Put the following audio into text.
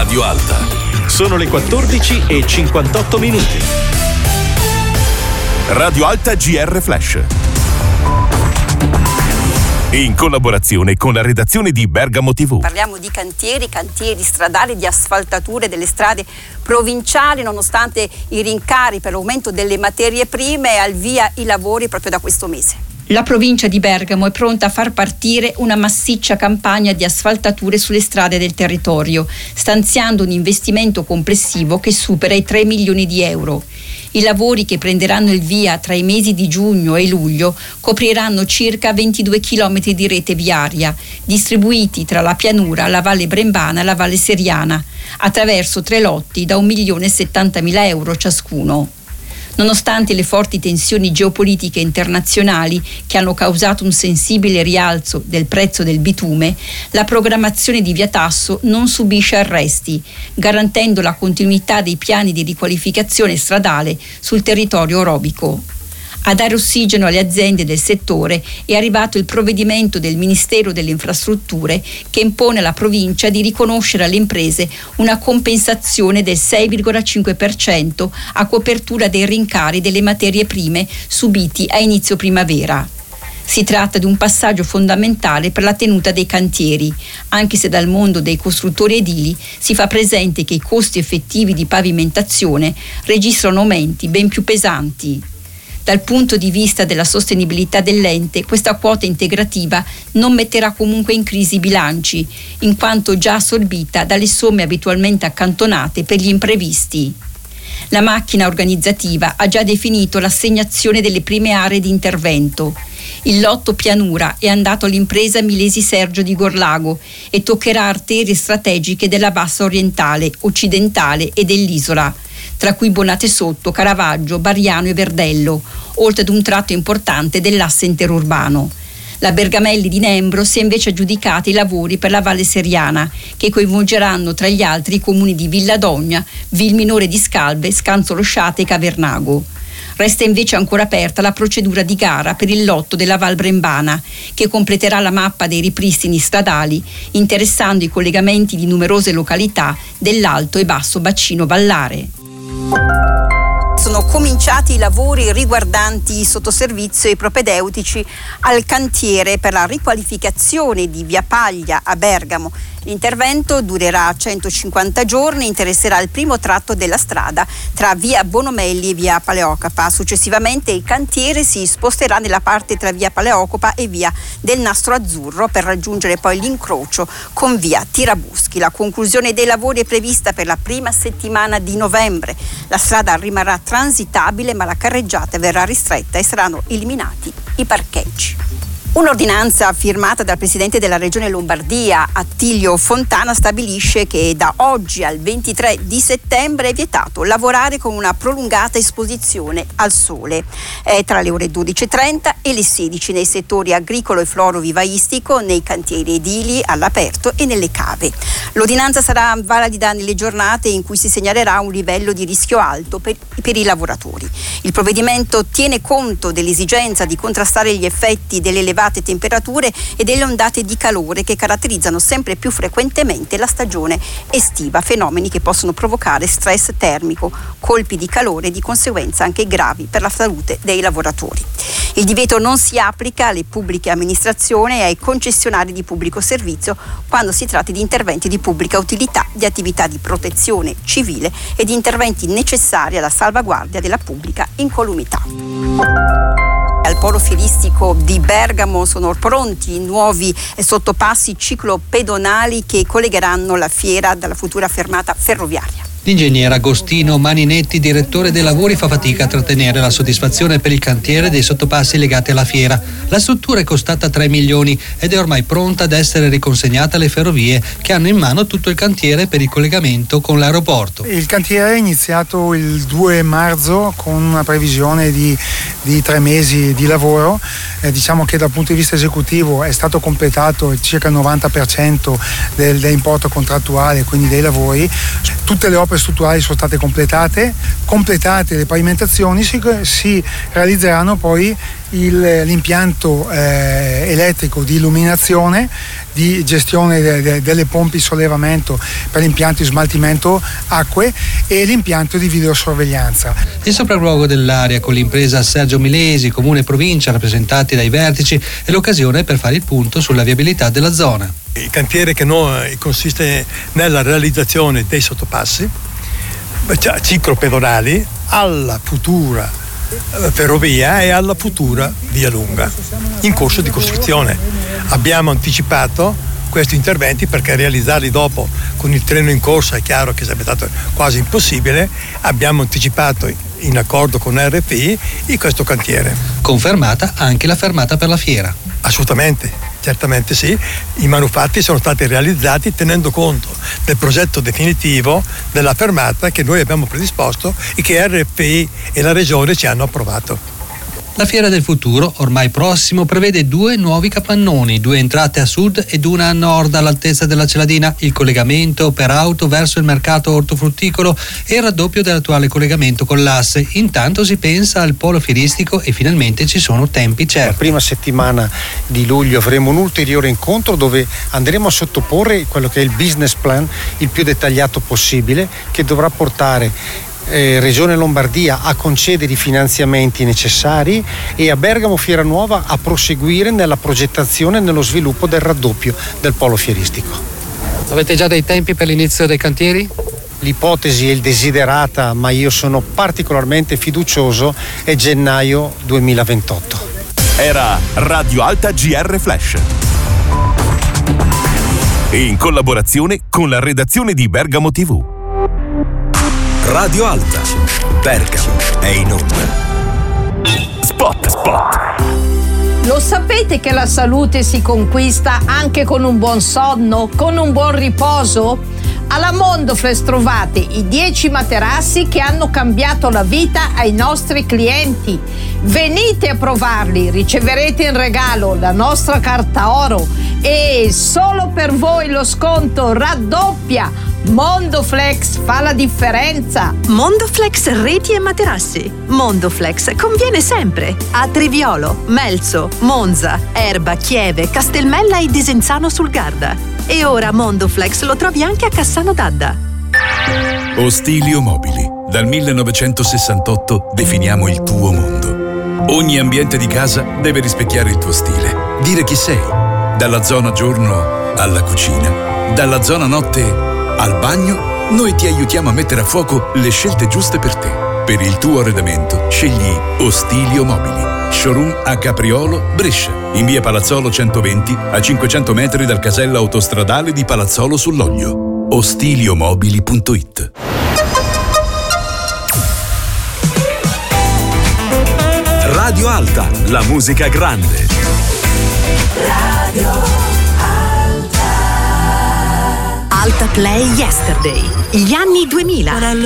Radio Alta. Sono le 14:58. Radio Alta GR Flash. In collaborazione con la redazione di Bergamo TV. Parliamo di cantieri stradali, di asfaltature delle strade provinciali. Nonostante i rincari per l'aumento delle materie prime, al via i lavori proprio da questo mese. La provincia di Bergamo è pronta a far partire una massiccia campagna di asfaltature sulle strade del territorio, stanziando un investimento complessivo che supera i 3 milioni di euro. I lavori, che prenderanno il via tra i mesi di giugno e luglio, copriranno circa 22 chilometri di rete viaria, distribuiti tra la pianura, la Valle Brembana e la Valle Seriana, attraverso 3 lotti da 1.070.000 euro ciascuno. Nonostante le forti tensioni geopolitiche internazionali che hanno causato un sensibile rialzo del prezzo del bitume, la programmazione di Via Tasso non subisce arresti, garantendo la continuità dei piani di riqualificazione stradale sul territorio orobico. A dare ossigeno alle aziende del settore è arrivato il provvedimento del Ministero delle Infrastrutture che impone alla provincia di riconoscere alle imprese una compensazione del 6,5% a copertura dei rincari delle materie prime subiti a inizio primavera. Si tratta di un passaggio fondamentale per la tenuta dei cantieri, anche se dal mondo dei costruttori edili si fa presente che i costi effettivi di pavimentazione registrano aumenti ben più pesanti. Dal punto di vista della sostenibilità dell'ente, questa quota integrativa non metterà comunque in crisi i bilanci, in quanto già assorbita dalle somme abitualmente accantonate per gli imprevisti. La macchina organizzativa ha già definito l'assegnazione delle prime aree di intervento. Il lotto pianura è andato all'impresa Milesi Sergio di Gorlago e toccherà arterie strategiche della bassa orientale, occidentale e dell'isola, tra cui Bonate Sotto, Caravaggio, Bariano e Verdello, oltre ad un tratto importante dell'asse interurbano. La Bergamelli di Nembro si è invece aggiudicata i lavori per la Valle Seriana, che coinvolgeranno tra gli altri i comuni di Villadogna, Vilminore di Scalve, Scanzolo Sciate e Cavernago. Resta invece ancora aperta la procedura di gara per il lotto della Val Brembana, che completerà la mappa dei ripristini stradali, interessando i collegamenti di numerose località dell'alto e basso bacino vallare. Sono cominciati i lavori riguardanti i sottoservizio e i propedeutici al cantiere per la riqualificazione di Via Paglia a Bergamo. L'intervento durerà 150 giorni, interesserà il primo tratto della strada tra via Bonomelli e via Paleocopa. Successivamente il cantiere si sposterà nella parte tra via Paleocopa e via del Nastro Azzurro per raggiungere poi l'incrocio con via Tirabuschi. La conclusione dei lavori è prevista per la prima settimana di novembre. La strada rimarrà transitabile, ma la carreggiata verrà ristretta e saranno eliminati i parcheggi. Un'ordinanza firmata dal presidente della regione Lombardia, Attilio Fontana, stabilisce che da oggi al 23 di settembre è vietato lavorare con una prolungata esposizione al sole tra le ore 12:30 e le 16 nei settori agricolo e florovivaistico, nei cantieri edili, all'aperto e nelle cave. L'ordinanza sarà valida nelle giornate in cui si segnalerà un livello di rischio alto per i lavoratori. Il provvedimento tiene conto dell'esigenza di contrastare gli effetti delle elevate temperature e delle ondate di calore che caratterizzano sempre più frequentemente la stagione estiva, fenomeni che possono provocare stress termico, colpi di calore e di conseguenza anche gravi per la salute dei lavoratori. Il divieto non si applica alle pubbliche amministrazioni e ai concessionari di pubblico servizio quando si tratti di interventi di pubblica utilità, di attività di protezione civile e di interventi necessari alla salvaguardia della pubblica incolumità. Al polo fieristico di Bergamo sono pronti i nuovi sottopassi ciclopedonali che collegheranno la fiera dalla futura fermata ferroviaria. L'ingegnere Agostino Maninetti, direttore dei lavori, fa fatica a trattenere la soddisfazione per il cantiere dei sottopassi legati alla fiera. La struttura è costata 3 milioni ed è ormai pronta ad essere riconsegnata alle ferrovie, che hanno in mano tutto il cantiere per il collegamento con l'aeroporto. Il cantiere è iniziato il 2 marzo con una previsione di 3 mesi di lavoro. Diciamo che dal punto di vista esecutivo è stato completato circa il 90% dell'importo contrattuale, quindi dei lavori. Tutte le opere strutturali sono state completate le pavimentazioni, si realizzeranno poi l'impianto elettrico di illuminazione, di gestione delle pompe di sollevamento per l'impianto di smaltimento acque e l'impianto di videosorveglianza. Il sopralluogo dell'area con l'impresa Sergio Milesi, comune e provincia rappresentati dai vertici, è l'occasione per fare il punto sulla viabilità della zona. Il cantiere che consiste nella realizzazione dei sottopassi ciclopedonali alla futura ferrovia e alla futura via lunga in corso di costruzione. Abbiamo anticipato questi interventi perché realizzarli dopo con il treno in corsa è chiaro che sarebbe stato quasi impossibile. Abbiamo anticipato in accordo con RFI questo cantiere. Confermata anche la fermata per la fiera. Assolutamente, certamente sì. I manufatti sono stati realizzati tenendo conto del progetto definitivo della fermata che noi abbiamo predisposto e che RFI e la Regione ci hanno approvato. La Fiera del Futuro, ormai prossimo, prevede 2 nuovi capannoni, 2 entrate a sud ed una a nord all'altezza della Celadina, il collegamento per auto verso il mercato ortofrutticolo e il raddoppio dell'attuale collegamento con l'Asse. Intanto si pensa al polo fieristico e finalmente ci sono tempi certi. La prima settimana di luglio avremo un ulteriore incontro dove andremo a sottoporre quello che è il business plan, il più dettagliato possibile, che dovrà portare Regione Lombardia a concedere i finanziamenti necessari e a Bergamo Fiera Nuova a proseguire nella progettazione e nello sviluppo del raddoppio del polo fieristico. Avete già dei tempi per l'inizio dei cantieri? L'ipotesi è il desiderata, ma io sono particolarmente fiducioso, è gennaio 2028. Era Radio Alta GR Flash. In collaborazione con la redazione di Bergamo TV. Radio Alta, Bergamo è in onda. Spot. Lo sapete che la salute si conquista anche con un buon sonno, con un buon riposo? Alla Mondoflex trovate i 10 materassi che hanno cambiato la vita ai nostri clienti. Venite a provarli, riceverete in regalo la nostra carta oro e solo per voi lo sconto raddoppia. Mondoflex fa la differenza. Mondoflex reti e materassi. Mondoflex conviene sempre a Triviolo, Melzo, Monza, Erba, Chieve, Castelmella e Desenzano sul Garda. E ora Mondoflex lo trovi anche a Cassano d'Adda. Ostilio Mobili. Dal 1968 definiamo il tuo mondo. Ogni ambiente di casa deve rispecchiare il tuo stile. Dire chi sei. Dalla zona giorno alla cucina. Dalla zona notte al bagno, noi ti aiutiamo a mettere a fuoco le scelte giuste per te. Per il tuo arredamento, scegli Ostilio Mobili. Showroom a Capriolo, Brescia. In via Palazzolo 120, a 500 metri dal casello autostradale di Palazzolo sull'Oglio. Ostiliomobili.it. Radio Alta, la musica grande. Radio Alta. Alta Play Yesterday, gli anni 2000.